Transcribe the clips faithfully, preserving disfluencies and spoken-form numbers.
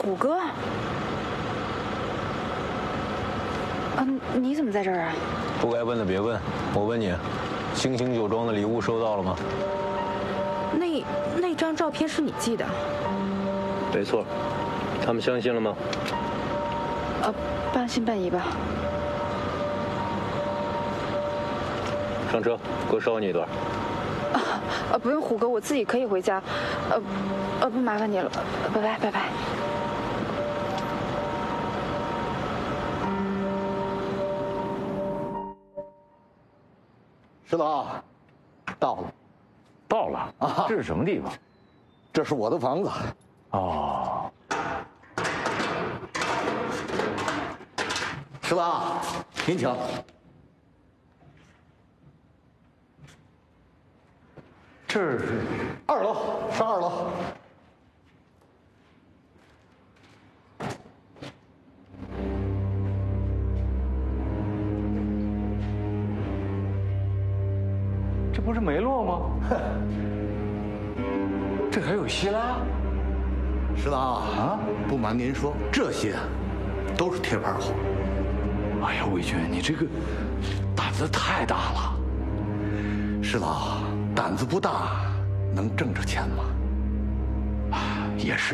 虎哥，啊，你怎么在这儿啊？ 不该问的别问，我问你，星星酒庄的礼物收到了吗？ 那那张照片是你寄的？ 没错，他们相信了吗？ 呃，半信半疑吧。 上车，给我捎你一段。 啊，呃，不用，虎哥，我自己可以回家。呃，呃，不麻烦你了，拜拜，拜拜。 石头，到了， 到了啊！这是什么地方？ 这是我的房子。 哦， 石头，您请。 这是二楼，上二楼。 这不是梅洛吗？这还有希拉。 石头啊，不瞒您说，这些都是贴牌货。 哎呀，魏军，你这个胆子太大了。 石头，胆子不大，能挣着钱吗？ 啊，也是。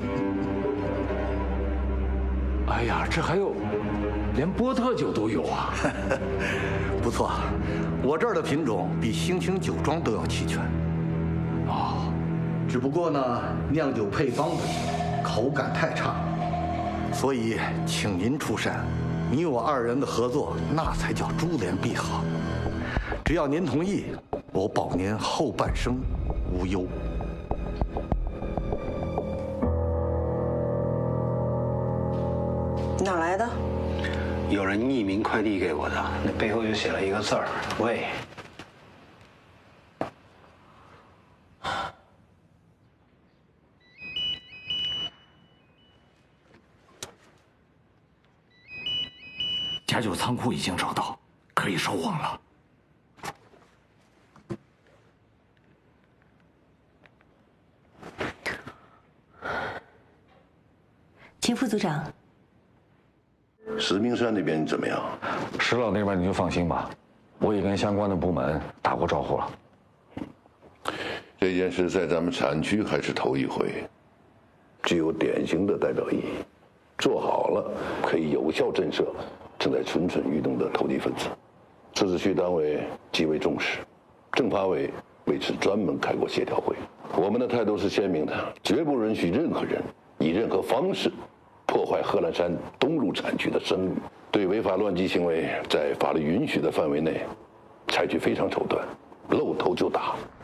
哎呀，这还有，连波特酒都有啊！ 不错，我这儿的品种比星星酒庄都要齐全。 哦， 只不过呢，酿酒配方不行，口感太差，所以请您出山，你我二人的合作那才叫珠联璧合。只要您同意，我保您后半生无忧。 哪来的？ 有人匿名快递给我的，那背后就写了一个字儿“喂”。 假酒仓库已经找到，可以收网了。 秦副组长， 石明山那边怎么样？ 石老那边你就放心吧，我也跟相关的部门打过招呼了。 这件事在咱们产区还是头一回，具有典型的代表意义。做好了，可以有效震慑正在蠢蠢欲动的投机分子。自治区党委极为重视，政法委为此专门开过协调会。我们的态度是鲜明的，绝不允许任何人以任何方式破坏贺兰山东路产区的声誉。对违法乱纪行为，在法律允许的范围内，采取非常手段，露头就打。